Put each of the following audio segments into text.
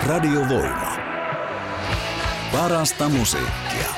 Radiovoima. Parasta musiikkia.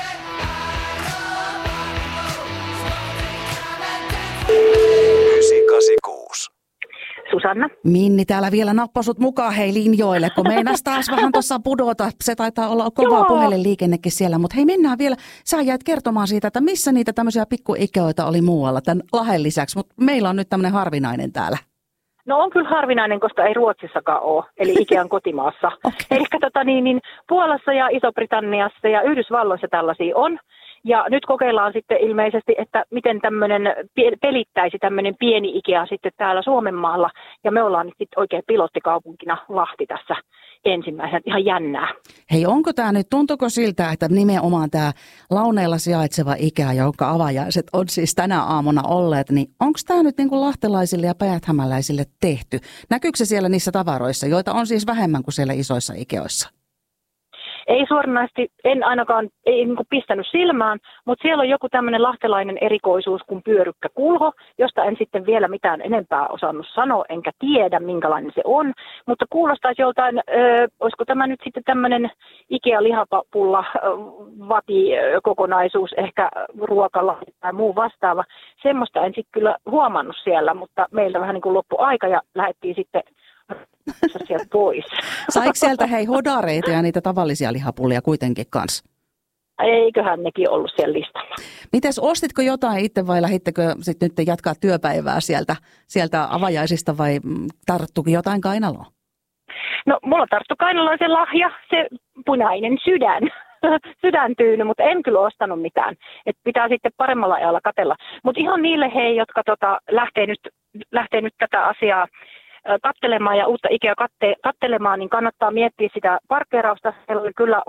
Susanna. Minni täällä vielä nappasut mukaan hei linjoille, kun meinas taas vähän tuossa pudota. Se taitaa olla kovaa puhelinliikennekin siellä, mutta hei mennään vielä. Sä jäät kertomaan siitä, että missä niitä tämmöisiä pikku-ikeoita oli muualla tämän Lahden lisäksi, mutta meillä on nyt tämmöinen harvinainen täällä. No on kyllä harvinainen, koska ei Ruotsissakaan ole, eli Ikean kotimaassa. Okay. Eli Puolassa ja Iso-Britanniassa ja Yhdysvalloissa tällaisia on. Ja nyt kokeillaan sitten ilmeisesti, että miten pelittäisi tämmöinen pieni Ikea sitten täällä Suomenmaalla. Ja me ollaan nyt sitten oikein pilottikaupunkina Lahti tässä ensimmäisenä. Ihan jännää. Hei, onko tämä nyt, tuntuuko siltä, että nimenomaan tämä Launeella sijaitseva Ikea, jonka avajaiset on siis tänä aamuna olleet, niin onko tämä nyt niin kuin lahtelaisille ja päijäthämäläisille tehty? Näkyykö se siellä niissä tavaroissa, joita on siis vähemmän kuin siellä isoissa Ikeoissa? Ei suoranaisesti, en ainakaan niin kuin pistänyt silmään, mutta siellä on joku tämmöinen lahtelainen erikoisuus kuin pyörykkäkulho, josta en sitten vielä mitään enempää osannut sanoa, enkä tiedä minkälainen se on. Mutta kuulostaisi joltain, olisiko tämä nyt sitten tämmöinen Ikea-lihapulla vati-kokonaisuus, ehkä ruokalla tai muu vastaava. Semmoista en sitten kyllä huomannut siellä, mutta meiltä vähän niin kuin loppui aika ja lähdettiin sitten sieltä pois. Saiko sieltä hei hodareita ja niitä tavallisia lihapullia kuitenkin kanssa? Eiköhän nekin ollut siellä listalla. Mites, ostitko jotain itse vai lähdittekö sitten nyt jatkaa työpäivää sieltä avajaisista vai tarttuiko jotain kainaloon? No mulla tarttu kainaloon se lahja, se punainen sydäntyyny, mutta en kyllä ostanut mitään. Et pitää sitten paremmalla ajalla katsella. Mutta ihan niille hei, jotka lähtee nyt tätä asiaa katselemaan ja uutta Ikea katselemaan, niin kannattaa miettiä sitä parkkeerausta. Siellä on kyllä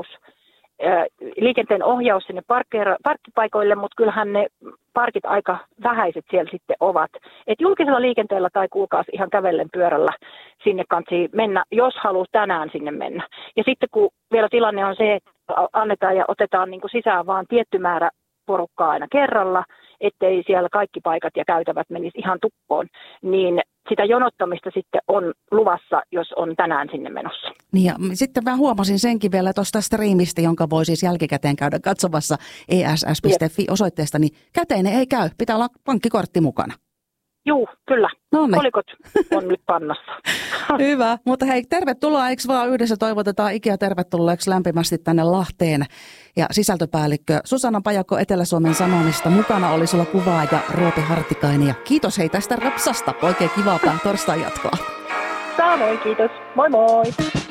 liikenteen ohjaus sinne parkkipaikoille, mutta kyllähän ne parkit aika vähäiset siellä sitten ovat. Et julkisella liikenteellä tai kuulkaas ihan kävellen pyörällä sinne kansi mennä, jos haluaa tänään sinne mennä. Ja sitten kun vielä tilanne on se, että annetaan ja otetaan niin kuin sisään vaan tietty määrä porukkaa aina kerralla, ettei siellä kaikki paikat ja käytävät menisi ihan tukkoon, niin sitä jonottamista sitten on luvassa, jos on tänään sinne menossa. Niin ja sitten mä huomasin senkin vielä tuosta striimistä, jonka voi siis jälkikäteen käydä katsomassa ess.fi-osoitteesta, niin käteinen ei käy, pitää olla pankkikortti mukana. Juu, kyllä. Noniin. Kolikot on nyt pannassa. Hyvä, mutta hei, tervetuloa, eikö vaan yhdessä toivotetaan Ikea tervetulleeksi lämpimästi tänne Lahteen. Ja sisältöpäällikkö Susanna Pajakko Etelä-Suomen Sanomista, mukana oli sulla kuvaaja Roope Hartikainen. Ja kiitos hei tästä rapsasta, oikein kivaa torstain jatkoa. Samoin, kiitos. Moi moi.